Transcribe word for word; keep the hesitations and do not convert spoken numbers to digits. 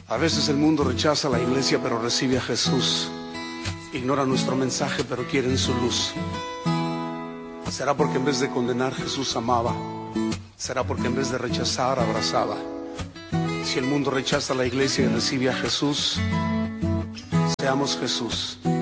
A veces el mundo rechaza a la iglesia pero recibe a Jesús. Ignora nuestro mensaje pero quieren su luz. ¿Será porque en vez de condenar Jesús amaba? ¿Será porque en vez de rechazar abrazaba? Si el mundo rechaza a la iglesia y recibe a Jesús, seamos Jesús.